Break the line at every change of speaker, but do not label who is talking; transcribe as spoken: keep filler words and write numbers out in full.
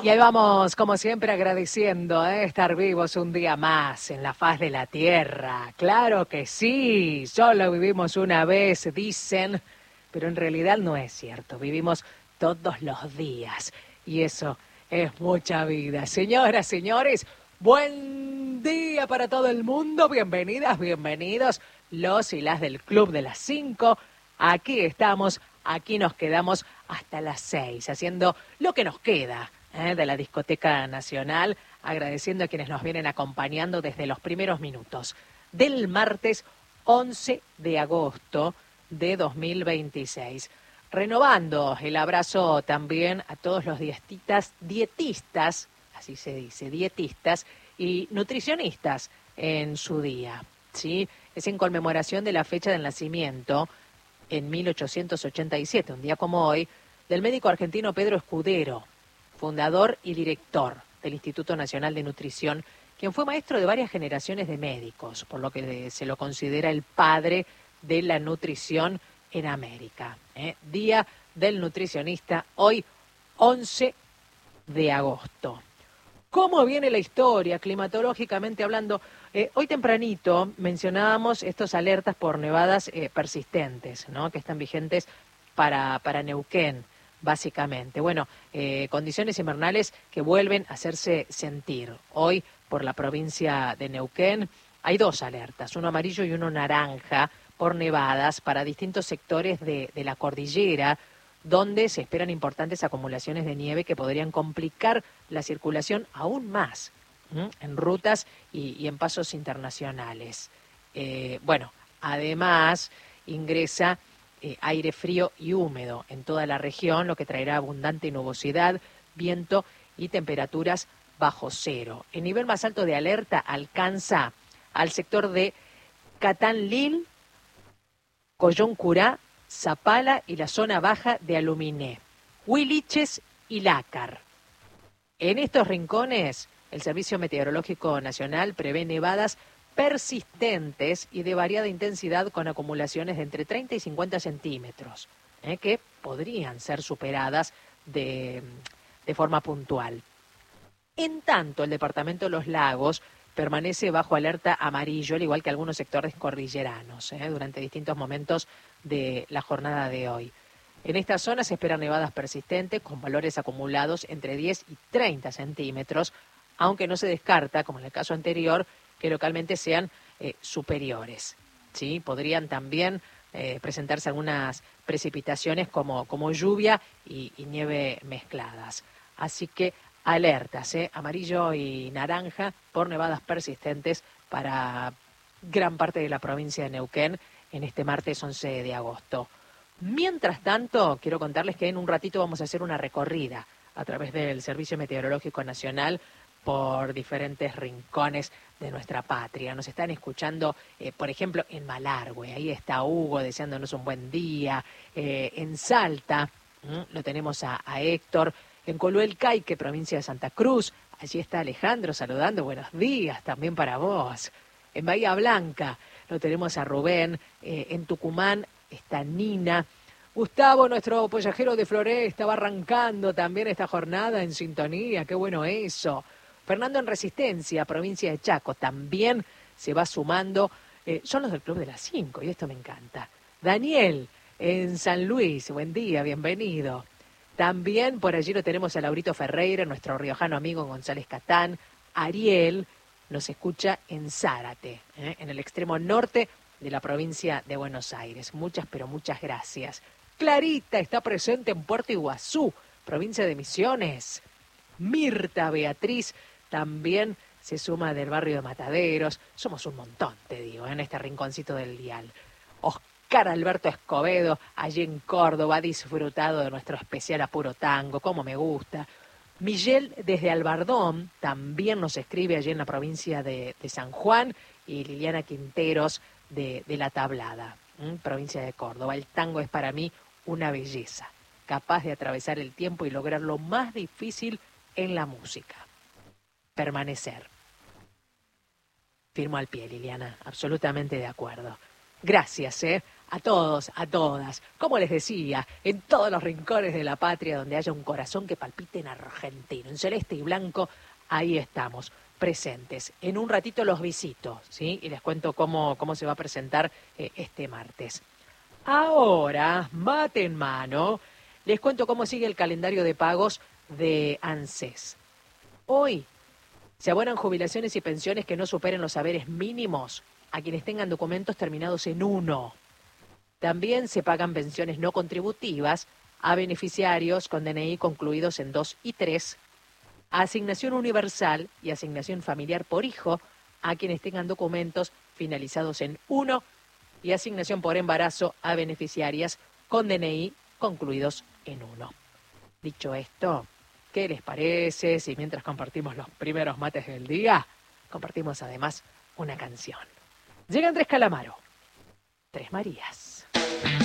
Y ahí vamos, como siempre, agradeciendo ¿eh? estar vivos un día más en la faz de la tierra. Claro que sí, solo vivimos una vez, dicen, pero en realidad no es cierto. Vivimos todos los días y eso es mucha vida. Señoras, señores, buen día para todo el mundo. Bienvenidas, bienvenidos los y las del Club de las Cinco. Aquí estamos, aquí nos quedamos hasta las seis, haciendo lo que nos queda ¿eh? de la Discoteca Nacional, agradeciendo a quienes nos vienen acompañando desde los primeros minutos del martes once de agosto de dos mil veintiséis. Renovando el abrazo también a todos los dietistas, dietistas, así se dice, dietistas y nutricionistas en su día, ¿sí? Es en conmemoración de la fecha del nacimiento en mil ochocientos ochenta y siete, un día como hoy, del médico argentino Pedro Escudero, fundador y director del Instituto Nacional de Nutrición, quien fue maestro de varias generaciones de médicos, por lo que se lo considera el padre de la nutrición en América. ¿eh? Día del Nutricionista, hoy once de agosto. ¿Cómo viene la historia, climatológicamente hablando? Eh, hoy tempranito mencionábamos estos alertas por nevadas eh, persistentes, ¿no? Que están vigentes para, para Neuquén, básicamente. Bueno, eh, condiciones invernales que vuelven a hacerse sentir. Hoy, por la provincia de Neuquén, hay dos alertas, uno amarillo y uno naranja, por nevadas para distintos sectores de, de la cordillera, donde se esperan importantes acumulaciones de nieve que podrían complicar la circulación aún más ¿m? en rutas y, y en pasos internacionales. Eh, bueno, además ingresa eh, aire frío y húmedo en toda la región, lo que traerá abundante nubosidad, viento y temperaturas bajo cero. El nivel más alto de alerta alcanza al sector de Catanlil, Coyoncurá, Zapala y la zona baja de Aluminé, Huiliches y Lácar. En estos rincones, el Servicio Meteorológico Nacional prevé nevadas persistentes y de variada intensidad con acumulaciones de entre treinta y cincuenta centímetros, ¿eh? que podrían ser superadas de, de forma puntual. En tanto, el departamento de Los Lagos permanece bajo alerta amarillo, al igual que algunos sectores cordilleranos, ¿eh? durante distintos momentos de la jornada de hoy. En esta zona se esperan nevadas persistentes con valores acumulados entre diez y treinta centímetros, aunque no se descarta, como en el caso anterior, que localmente sean eh, superiores. ¿sí? Podrían también eh, presentarse algunas precipitaciones como, como lluvia y, y nieve mezcladas. Así que alertas, ¿eh? amarillo y naranja por nevadas persistentes para gran parte de la provincia de Neuquén en este martes once de agosto. Mientras tanto, quiero contarles que en un ratito vamos a hacer una recorrida a través del Servicio Meteorológico Nacional por diferentes rincones de nuestra patria. Nos están escuchando, eh, por ejemplo, en Malargüe, ahí está Hugo deseándonos un buen día, eh, en Salta, ¿m? lo tenemos a, a Héctor, en Coluel Caique, provincia de Santa Cruz, allí está Alejandro saludando, buenos días también para vos. En Bahía Blanca lo tenemos a Rubén, eh, en Tucumán está Nina. Gustavo, nuestro pollajero de Floresta, va arrancando también esta jornada en sintonía, qué bueno eso. Fernando en Resistencia, provincia de Chaco, también se va sumando, eh, son los del Club de las Cinco y esto me encanta. Daniel en San Luis, buen día, bienvenido. También por allí lo tenemos a Laurito Ferreira, nuestro riojano amigo González Catán. Ariel nos escucha en Zárate, ¿eh? en el extremo norte de la provincia de Buenos Aires. Muchas, pero muchas gracias. Clarita está presente en Puerto Iguazú, provincia de Misiones. Mirta Beatriz también se suma del barrio de Mataderos. Somos un montón, te digo, en este rinconcito del dial. Oscar Alberto Escobedo, allí en Córdoba, ha disfrutado de nuestro especial a puro tango, como me gusta. Miguel desde Albardón también nos escribe allí en la provincia de, de San Juan, y Liliana Quinteros de, de La Tablada, ¿m? provincia de Córdoba. El tango es para mí una belleza, capaz de atravesar el tiempo y lograr lo más difícil en la música: permanecer. Firmo al pie, Liliana, absolutamente de acuerdo. Gracias, ¿eh? a todos, a todas. Como les decía, en todos los rincones de la patria donde haya un corazón que palpite en argentino, en celeste y blanco, ahí estamos, presentes. En un ratito los visito, ¿sí? Y les cuento cómo, cómo se va a presentar eh, este martes. Ahora, mate en mano, les cuento cómo sigue el calendario de pagos de ANSES. Hoy se abonan jubilaciones y pensiones que no superen los saberes mínimos a quienes tengan documentos terminados en uno. También se pagan pensiones no contributivas a beneficiarios con D N I concluidos en dos y tres, asignación universal y asignación familiar por hijo a quienes tengan documentos finalizados en uno y asignación por embarazo a beneficiarias con D N I concluidos en uno. Dicho esto, ¿qué les parece si mientras compartimos los primeros mates del día, compartimos además una canción? Llega Andrés Calamaro, Tres Marías.